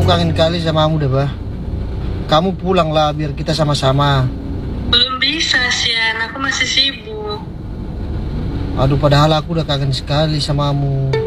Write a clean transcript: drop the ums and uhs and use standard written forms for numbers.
kangen kali sama kamu deh, bah. Kamu pulanglah biar kita sama-sama. Belum bisa, Sian. Aku masih sibuk. Aduh, padahal aku udah kangen sekali sama kamu.